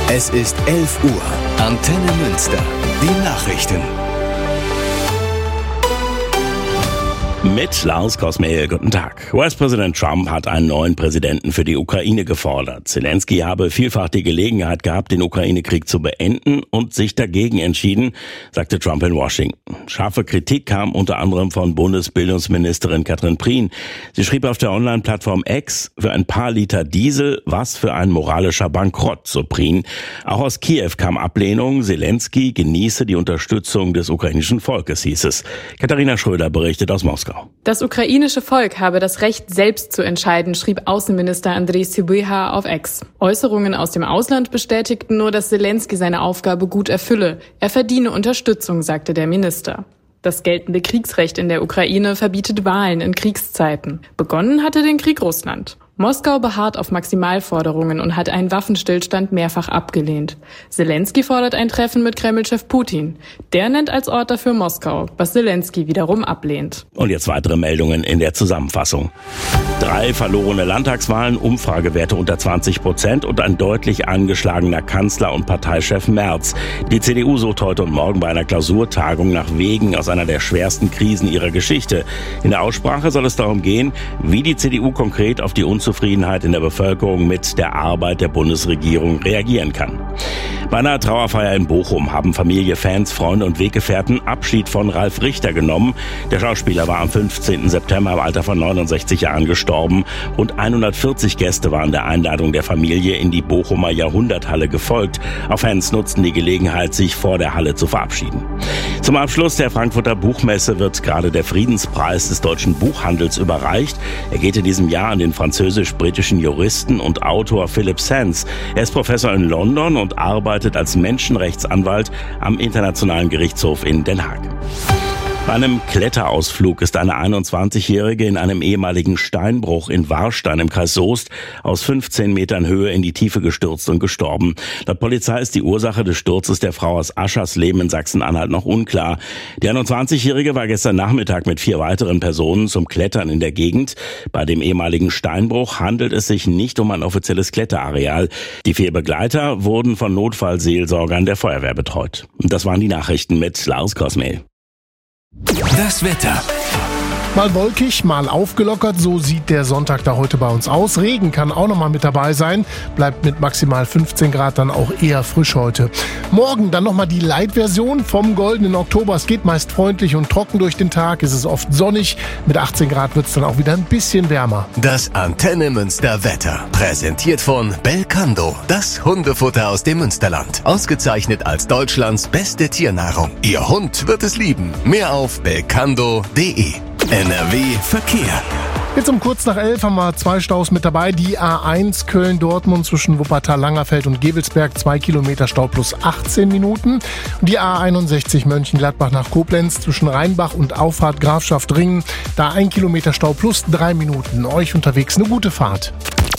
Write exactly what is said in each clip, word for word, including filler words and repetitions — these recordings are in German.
Es ist elf Uhr. Antenne Münster. Die Nachrichten. Mit Lars Kosmehl, guten Tag. U S-Präsident Trump hat einen neuen Präsidenten für die Ukraine gefordert. Zelensky habe vielfach die Gelegenheit gehabt, den Ukraine-Krieg zu beenden und sich dagegen entschieden, sagte Trump in Washington. Scharfe Kritik kam unter anderem von Bundesbildungsministerin Katrin Prien. Sie schrieb auf der Online-Plattform X, für ein paar Liter Diesel, was für ein moralischer Bankrott, so Prien. Auch aus Kiew kam Ablehnung. Zelensky genieße die Unterstützung des ukrainischen Volkes, hieß es. Katharina Schröder berichtet aus Moskau. Das ukrainische Volk habe das Recht, selbst zu entscheiden, schrieb Außenminister Andrei Sybiha auf X. Äußerungen aus dem Ausland bestätigten nur, dass Zelensky seine Aufgabe gut erfülle. Er verdiene Unterstützung, sagte der Minister. Das geltende Kriegsrecht in der Ukraine verbietet Wahlen in Kriegszeiten. Begonnen hatte den Krieg Russland. Moskau beharrt auf Maximalforderungen und hat einen Waffenstillstand mehrfach abgelehnt. Zelensky fordert ein Treffen mit Kreml-Chef Putin. Der nennt als Ort dafür Moskau, was Zelensky wiederum ablehnt. Und jetzt weitere Meldungen in der Zusammenfassung. Drei verlorene Landtagswahlen, Umfragewerte unter zwanzig Prozent und ein deutlich angeschlagener Kanzler und Parteichef Merz. Die C D U sucht heute und morgen bei einer Klausurtagung nach Wegen aus einer der schwersten Krisen ihrer Geschichte. In der Aussprache soll es darum gehen, wie die C D U konkret auf die Unzufriedenheit in der Bevölkerung mit der Arbeit der Bundesregierung reagieren kann. Bei einer Trauerfeier in Bochum haben Familie, Fans, Freunde und Weggefährten Abschied von Ralf Richter genommen. Der Schauspieler war am fünfzehnten September im Alter von neunundsechzig Jahren gestorben. Rund hundertvierzig Gäste waren der Einladung der Familie in die Bochumer Jahrhunderthalle gefolgt. Auch Fans nutzten die Gelegenheit, sich vor der Halle zu verabschieden. Zum Abschluss der Frankfurter Buchmesse wird gerade der Friedenspreis des deutschen Buchhandels überreicht. Er geht in diesem Jahr an den französisch-britischen Juristen und Autor Philip Sands. Er ist Professor in London und arbeitet als Menschenrechtsanwalt am Internationalen Gerichtshof in Den Haag. Bei einem Kletterausflug ist eine einundzwanzigjährige in einem ehemaligen Steinbruch in Warstein im Kreis Soest aus fünfzehn Metern Höhe in die Tiefe gestürzt und gestorben. Laut Polizei ist die Ursache des Sturzes der Frau aus Aschersleben in Sachsen-Anhalt noch unklar. Die einundzwanzigjährige war gestern Nachmittag mit vier weiteren Personen zum Klettern in der Gegend. Bei dem ehemaligen Steinbruch handelt es sich nicht um ein offizielles Kletterareal. Die vier Begleiter wurden von Notfallseelsorgern der Feuerwehr betreut. Und das waren die Nachrichten mit Lars Kosmehl. Das Wetter. Mal wolkig, mal aufgelockert, so sieht der Sonntag da heute bei uns aus. Regen kann auch noch mal mit dabei sein, bleibt mit maximal fünfzehn Grad dann auch eher frisch heute. Morgen dann noch mal die Light-Version vom goldenen Oktober. Es geht meist freundlich und trocken durch den Tag, es ist oft sonnig. Mit achtzehn Grad wird es dann auch wieder ein bisschen wärmer. Das Antenne Münster Wetter, präsentiert von Belcando, das Hundefutter aus dem Münsterland. Ausgezeichnet als Deutschlands beste Tiernahrung. Ihr Hund wird es lieben. Mehr auf belcando punkt de. N R W Verkehr. Jetzt um kurz nach elf haben wir zwei Staus mit dabei. Die A eins Köln-Dortmund zwischen Wuppertal-Langerfeld und Gevelsberg, zwei Kilometer Stau plus achtzehn Minuten. Und die A einundsechzig Mönchengladbach nach Koblenz zwischen Rheinbach und Auffahrt Grafschaft Ringen, da ein Kilometer Stau plus drei Minuten. Euch unterwegs eine gute Fahrt.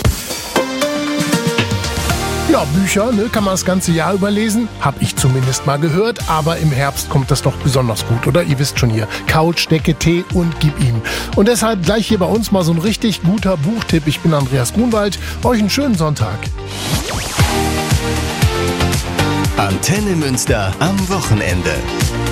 Ja, Bücher, ne, kann man das ganze Jahr überlesen. Hab ich zumindest mal gehört. Aber im Herbst kommt das doch besonders gut, oder? Ihr wisst schon hier. Couch, Decke, Tee und gib ihm. Und deshalb gleich hier bei uns mal so ein richtig guter Buchtipp. Ich bin Andreas Grunwald. Euch einen schönen Sonntag. Antenne Münster am Wochenende.